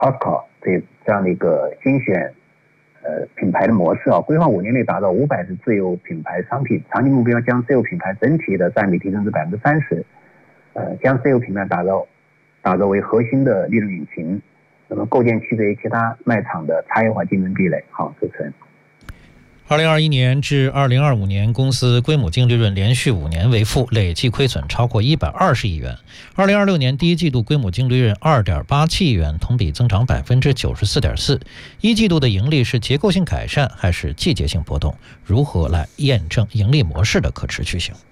Oscar 这样的一个精选品牌的模式规划5年内打造500支自有品牌商品，长期目标将自有品牌整体的占比提升至30%，将自有品牌打造为核心的利润引擎，那么构建区别于其他卖场的差异化竞争壁垒。好，主持人。 2021年至2025年，公司规模净利润连续5年为负，累计亏损超过120亿元。2026年第一季度规模净利润2.87亿元，同比增长94.4%。一季度的盈利是结构性改善还是季节性波动？如何来验证盈利模式的可持续性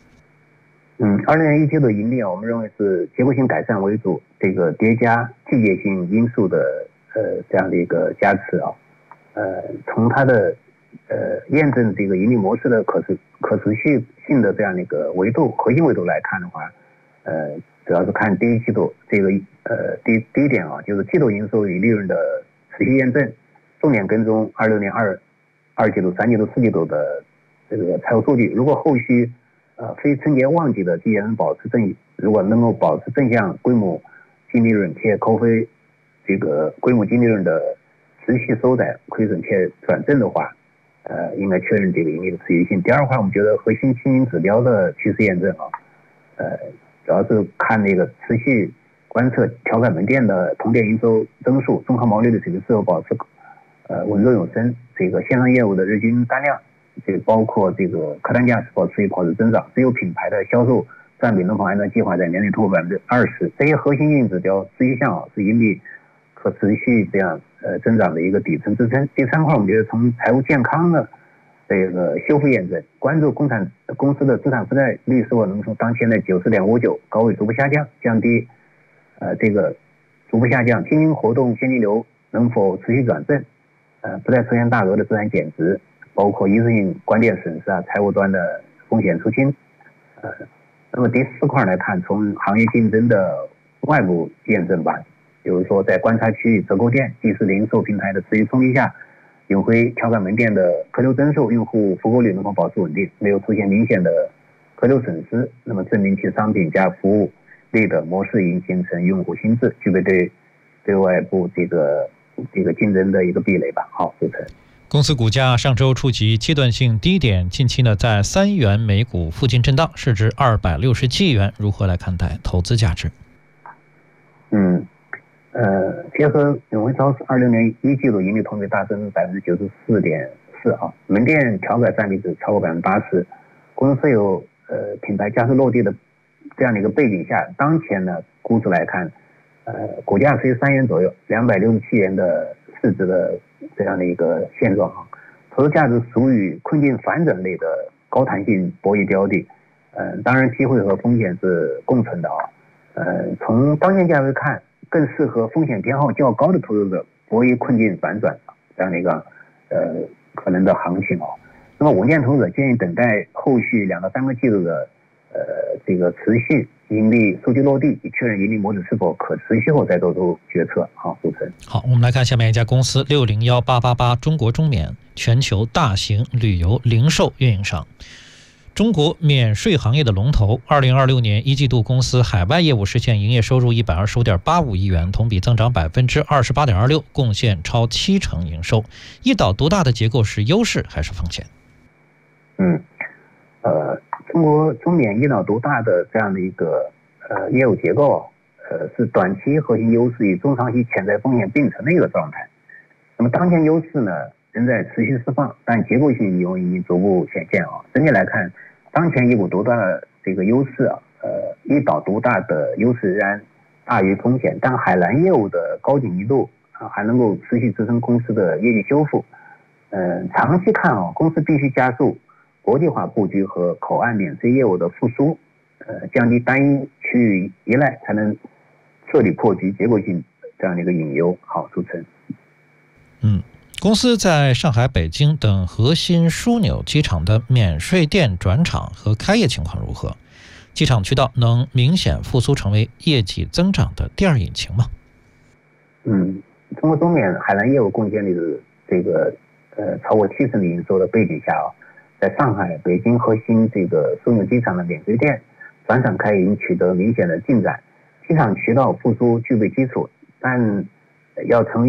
？20年一季度盈利我们认为是结构性改善为主，这个叠加季节性因素的这样的一个加持从它的验证这个盈利模式的可持续性的这样的一个核心维度来看的话，主要是看第一季度这个第一点就是季度营收与利润的持续验证，重点跟踪26年二季度、3季度、4季度的这个财务数据。如果后续非春节旺季的季节如果能够保持正向规模净利润，且扣非这个规模净利润的持续收窄亏损且转正的话，应该确认这个盈利的持续性。第二块，我们觉得核心经营指标的趋势验证主要是看那个持续观测调改门店的同店营收增速、综合毛利率水平是否保持稳中有升，这个线上业务的日均单量，这个包括这个客单价是否持续保持增长，自有品牌的销售占比能否按照计划在年内突破20%，这些核心经营指标持续向好，是盈利可持续这样增长的一个底层支撑。第三块，我们觉得从财务健康的这个修复验证，关注公司的资产负债率是否能从当前的90.59高位逐步下降，降低这个逐步下降，经营活动现金流能否持续转正，不再出现大额的资产减值，包括一次性关店损失财务端的风险出清。那么第四块来看，从行业竞争的外部验证吧，比如说在观察区域折扣店、即时零售平台的持续冲击下，永辉调改门店的客流增速、用户复购率能否保持稳定，没有出现明显的客流损失，那么证明其商品加服务类的模式已经形成用户心智，具备对外部这个竞争的一个壁垒吧。好，主持人。 公司股价上周触及阶段性低点，近期呢在3元每股附近震荡，市值267亿元，如何来看待投资价值？ 结合永辉超市26年一季度盈利同比大增94.4%门店调改占比值超过80%，公司有品牌加速落地的这样的一个背景下，当前呢估值来看，股价是3元左右，267元的市值的这样的一个现状投资价值属于困境反转类的高弹性博弈标的，当然机会和风险是共存的从当前价位看，更适合风险偏好较高的投资者博弈困境反转这样的一个可能的行情那么稳健投资者建议等待后续2到3个季度的这个持续盈利数据落地，以确认盈利模式是否可持续后再做出决策。好，主持人。 好，我们来看下面一家公司601888中国中免，全球大型旅游零售运营商，中国免税行业的龙头。2026年一季度，公司海外业务实现营业收入125.85亿元，同比增长28.26%，贡献超70%营收。一岛独大的结构是优势还是风险？ 中国中免一岛独大的这样的一个业务结构是短期核心优势与中长期潜在风险并存的一个状态。那么当前优势呢仍在持续释放，但结构性已经逐步显现整体来看，当前一股独大的这个优势一岛独大的优势仍然大于风险，但海南业务的高紧密度还能够持续支撑公司的业绩修复。长期看公司必须加速国际化布局和口岸免税业务的复苏，降低单一区域依赖，才能彻底破局结构性这样的一个隐忧。好，主持人。 公司在上海、北京等核心枢纽机场的免税店转场和开业情况如何？机场渠道能明显复苏成为业绩增长的第二引擎吗？ 中国中免海南业务贡献力的这个超过70%的营收的背景下在上海、北京核心这个枢纽机场的免税店转场开业已经取得明显的进展，机场渠道复苏具备基础，但要成